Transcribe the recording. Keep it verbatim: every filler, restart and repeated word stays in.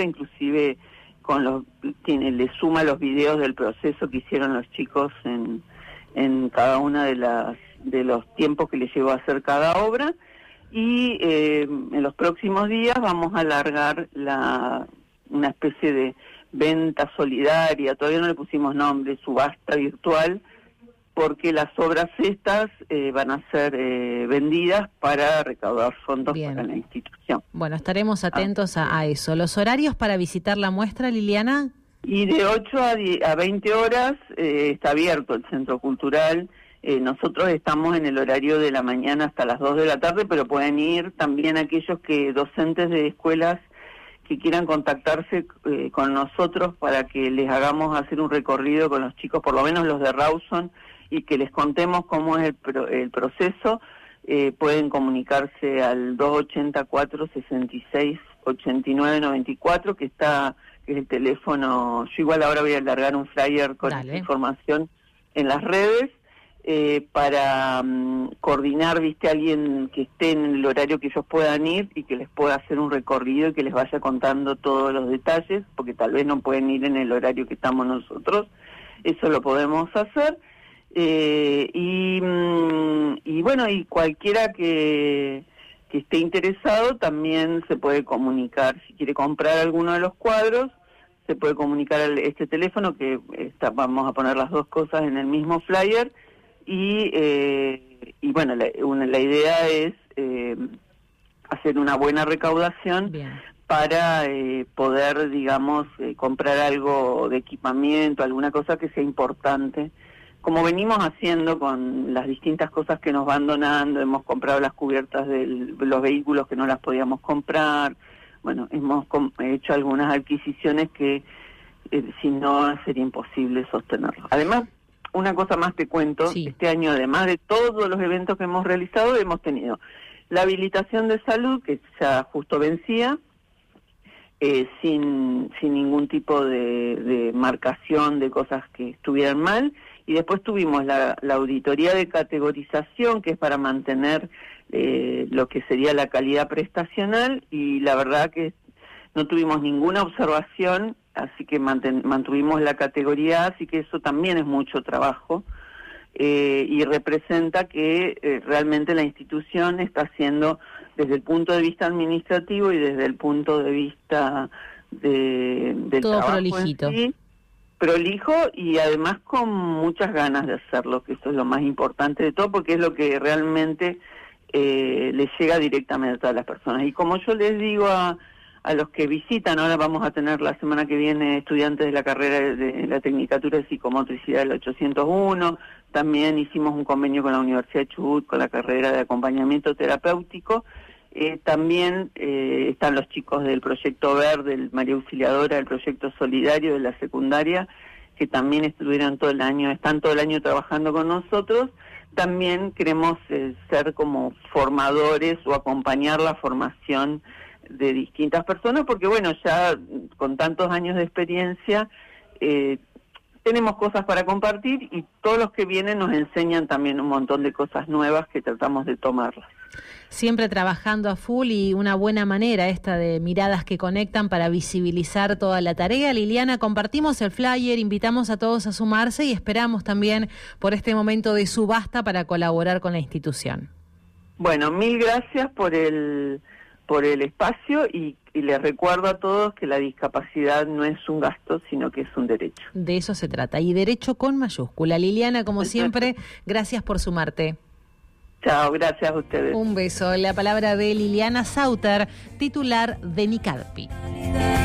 muestra, inclusive con los tiene le suma los videos del proceso que hicieron los chicos en, en cada una de las de los tiempos que les llevó a hacer cada obra, y eh, en los próximos días vamos a alargar la una especie de venta solidaria, todavía no le pusimos nombre, subasta virtual, porque las obras estas eh, van a ser eh, vendidas para recaudar fondos Bien. para la institución. Bueno, estaremos atentos a, a eso. ¿Los horarios para visitar la muestra, Liliana? Y de ocho a veinte horas eh, está abierto el Centro Cultural. Eh, nosotros estamos en el horario de la mañana hasta las dos de la tarde, pero pueden ir también aquellos que docentes de escuelas que quieran contactarse eh, con nosotros para que les hagamos hacer un recorrido con los chicos, por lo menos los de Rawson, y que les contemos cómo es el, pro, el proceso. Eh, pueden comunicarse al dos ochenta y cuatro, sesenta y seis, ochenta y nueve, noventa y cuatro, que está que es el teléfono. Yo igual ahora voy a alargar un flyer con esta información en las redes, eh, para um, coordinar, viste, a alguien que esté en el horario que ellos puedan ir y que les pueda hacer un recorrido y que les vaya contando todos los detalles, porque tal vez no pueden ir en el horario que estamos nosotros. Eso lo podemos hacer. Eh, y, y bueno, y cualquiera que, que esté interesado también se puede comunicar. Si quiere comprar alguno de los cuadros, se puede comunicar a este teléfono, que está, vamos a poner las dos cosas en el mismo flyer. Y, eh, y bueno, la, una, la idea es eh, hacer una buena recaudación Bien. para eh, poder, digamos, eh, comprar algo de equipamiento, alguna cosa que sea importante, como venimos haciendo con las distintas cosas que nos van donando. Hemos comprado las cubiertas de los vehículos que no las podíamos comprar. Bueno, hemos hecho algunas adquisiciones que eh, si no sería imposible sostenerlo. Además, una cosa más te cuento, sí. Este año, además de todos los eventos que hemos realizado, hemos tenido la habilitación de salud, que ya justo vencía, eh, sin, sin ningún tipo de, de marcación de cosas que estuvieran mal, y después tuvimos la, la auditoría de categorización, que es para mantener eh, lo que sería la calidad prestacional, y la verdad que no tuvimos ninguna observación, así que manten, mantuvimos la categoría, así que eso también es mucho trabajo, eh, y representa que eh, realmente la institución está haciendo, desde el punto de vista administrativo y desde el punto de vista de, del Todo trabajo prolijito. en sí, prolijo, y además con muchas ganas de hacerlo, que eso es lo más importante de todo, porque es lo que realmente eh, les llega directamente a las personas. Y como yo les digo a a los que visitan, ahora vamos a tener la semana que viene estudiantes de la carrera de la Tecnicatura de Psicomotricidad del ochocientos uno, también hicimos un convenio con la Universidad de Chubut con la carrera de acompañamiento terapéutico, eh, también eh, están los chicos del Proyecto Verde, del María Auxiliadora, del Proyecto Solidario de la secundaria, que también estuvieron todo el año, están todo el año trabajando con nosotros. También queremos eh, ser como formadores o acompañar la formación de distintas personas, porque bueno, ya con tantos años de experiencia eh, tenemos cosas para compartir, y todos los que vienen nos enseñan también un montón de cosas nuevas que tratamos de tomarlas. Siempre trabajando a full, y una buena manera esta de miradas que conectan para visibilizar toda la tarea. Liliana, compartimos el flyer, invitamos a todos a sumarse y esperamos también por este momento de subasta para colaborar con la institución. Bueno, mil gracias por el por el espacio, y, y les recuerdo a todos que la discapacidad no es un gasto, sino que es un derecho. De eso se trata, y derecho con mayúscula. Liliana, como siempre, gracias por sumarte. Chao, gracias a ustedes. Un beso. La palabra de Liliana Sauter, titular de NICADPI.